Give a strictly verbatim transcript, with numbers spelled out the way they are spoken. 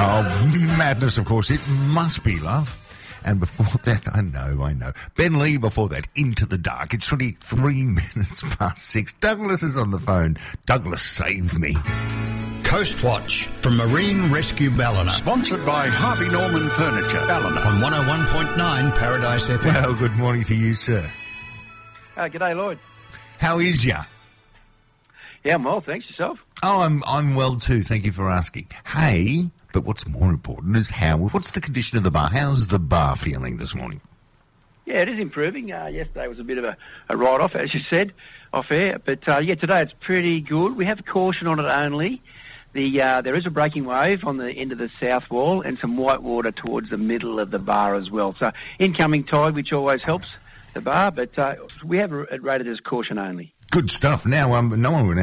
Oh, madness, of course. It must be love. And before that, I know, I know. Ben Lee before that, Into the Dark. It's twenty-three minutes past six. Douglas is on the phone. Douglas, save me. Coastwatch from Marine Rescue Ballina. Sponsored by Harvey Norman Furniture, Ballina. On one oh one point nine Paradise F M. Well, good morning to you, sir. Uh, g'day, Lloyd. How is ya? Yeah, I'm well, thanks. Yourself? Oh, I'm I'm well too. Thank you for asking. Hey, but what's more important is how. What's the condition of the bar? How's the bar feeling this morning? Yeah, it is improving. Uh, yesterday was a bit of a, a write-off, as you said, off air. But, uh, yeah, today it's pretty good. We have caution on it only. The uh, there is a breaking wave on the end of the south wall and some white water towards the middle of the bar as well. So incoming tide, which always helps the bar, but uh, we have it rated as caution only. Good stuff. Now, um, no one would